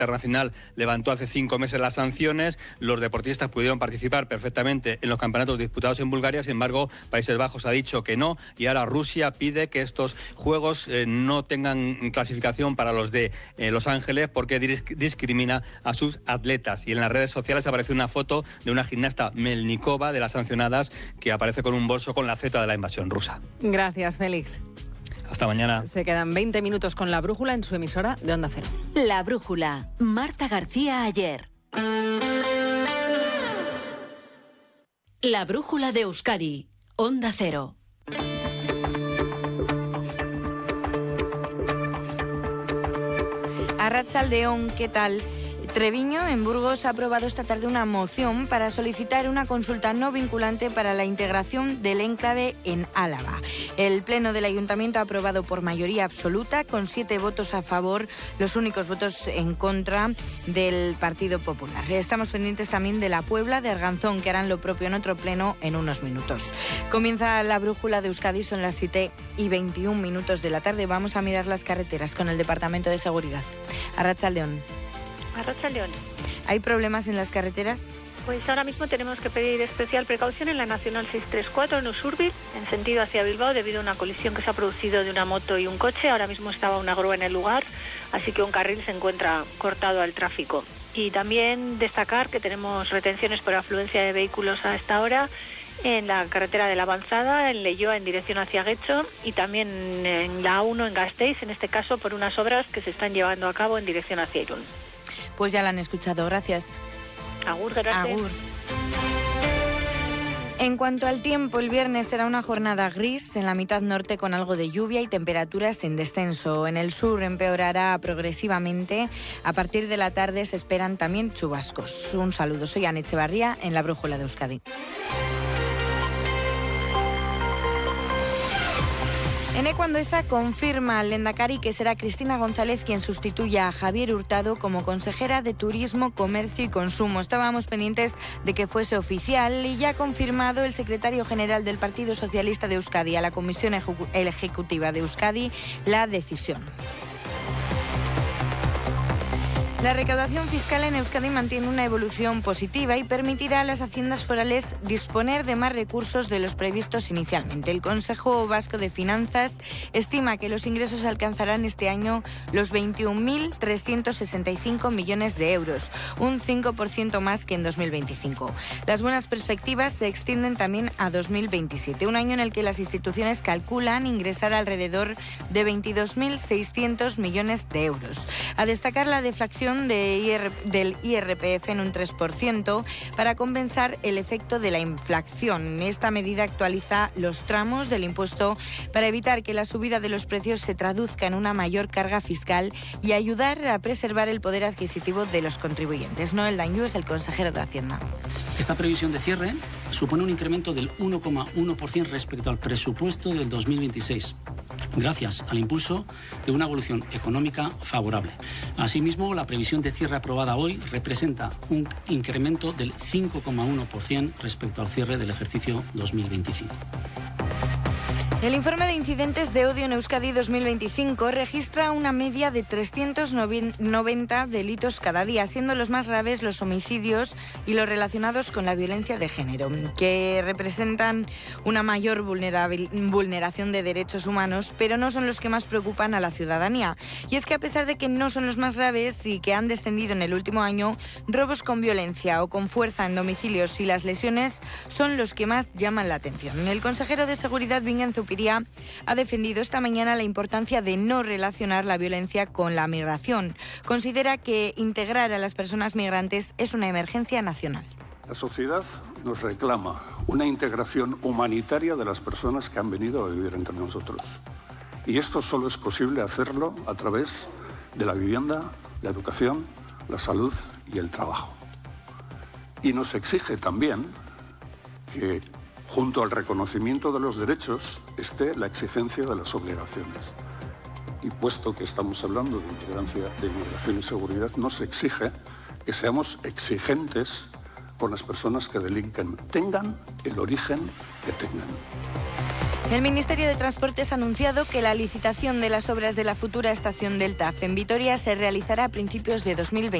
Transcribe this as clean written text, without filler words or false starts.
Internacional levantó hace 5 meses las sanciones, los deportistas pudieron participar perfectamente en los campeonatos disputados en Bulgaria, sin embargo, Países Bajos ha dicho que no, y ahora Rusia pide que estos Juegos no tengan clasificación para los de Los Ángeles porque discrimina a sus atletas. Y en las redes sociales aparece una foto de una gimnasta Melnikova, de las sancionadas, que aparece con un bolso con la Z de la invasión rusa. Gracias, Félix. Hasta mañana. Se quedan 20 minutos con La Brújula en su emisora de Onda Cero. La Brújula. Marta García ayer. La Brújula de Euskadi. Onda Cero. Arratsaldeon, ¿qué tal? Treviño, en Burgos, ha aprobado esta tarde una moción para solicitar una consulta no vinculante para la integración del enclave en Álava. El Pleno del Ayuntamiento ha aprobado por mayoría absoluta, con 7 votos a favor, los únicos votos en contra del Partido Popular. Estamos pendientes también de la Puebla, de Arganzón, que harán lo propio en otro pleno en unos minutos. Comienza La Brújula de Euskadi, son las 7:21 de la tarde. Vamos a mirar las carreteras con el Departamento de Seguridad. Arratsaldeon. Arratsaldeon. ¿Hay problemas en las carreteras? Pues ahora mismo tenemos que pedir especial precaución en la Nacional 634 en Usurbil, en sentido hacia Bilbao, debido a una colisión que se ha producido de una moto y un coche. Ahora mismo estaba una grúa en el lugar, así que un carril se encuentra cortado al tráfico. Y también destacar que tenemos retenciones por afluencia de vehículos a esta hora en la carretera de la Avanzada, en Leioa en dirección hacia Guecho, y también en la A1 en Gasteiz, en este caso por unas obras que se están llevando a cabo en dirección hacia Irún. Pues ya la han escuchado, gracias. Agur, gracias. Agur. En cuanto al tiempo, el viernes será una jornada gris en la mitad norte con algo de lluvia y temperaturas en descenso. En el sur empeorará progresivamente. A partir de la tarde se esperan también chubascos. Un saludo, soy Ana Echevarría en La Brújula de Euskadi. Eneco Andueza confirma al lehendakari que será Cristina González quien sustituya a Javier Hurtado como consejera de Turismo, Comercio y Consumo. Estábamos pendientes de que fuese oficial y ya ha confirmado el secretario general del Partido Socialista de Euskadi a la Comisión Ejecutiva de Euskadi la decisión. La recaudación fiscal en Euskadi mantiene una evolución positiva y permitirá a las haciendas forales disponer de más recursos de los previstos inicialmente. El Consejo Vasco de Finanzas estima que los ingresos alcanzarán este año los 21.365 millones de euros, un 5% más que en 2025. Las buenas perspectivas se extienden también a 2027, un año en el que las instituciones calculan ingresar alrededor de 22.600 millones de euros. A destacar la deflación del IRPF en un 3% para compensar el efecto de la inflación. Esta medida actualiza los tramos del impuesto para evitar que la subida de los precios se traduzca en una mayor carga fiscal y ayudar a preservar el poder adquisitivo de los contribuyentes. Noel Dañú es el consejero de Hacienda. Esta previsión de cierre supone un incremento del 1,1% respecto al presupuesto del 2026, gracias al impulso de una evolución económica favorable. Asimismo, la previsión de cierre aprobada hoy representa un incremento del 5,1% respecto al cierre del ejercicio 2025. El informe de incidentes de odio en Euskadi 2025 registra una media de 390 delitos cada día, siendo los más graves los homicidios y los relacionados con la violencia de género, que representan una mayor vulneración de derechos humanos, pero no son los que más preocupan a la ciudadanía. Y es que a pesar de que no son los más graves y que han descendido en el último año, robos con violencia o con fuerza en domicilios y las lesiones son los que más llaman la atención. El consejero de Seguridad, Bingen Zupiria, ha defendido esta mañana la importancia de no relacionar la violencia con la migración. Considera que integrar a las personas migrantes es una emergencia nacional. La sociedad nos reclama una integración humanitaria de las personas que han venido a vivir entre nosotros. Y esto solo es posible hacerlo a través de la vivienda, la educación, la salud y el trabajo. Y nos exige también que, junto al reconocimiento de los derechos, esté la exigencia de las obligaciones. Y puesto que estamos hablando de inmigración y seguridad, nos exige que seamos exigentes con las personas que delinquen, tengan el origen que tengan. El Ministerio de Transportes ha anunciado que la licitación de las obras de la futura estación del TAF en Vitoria se realizará a principios de 2020.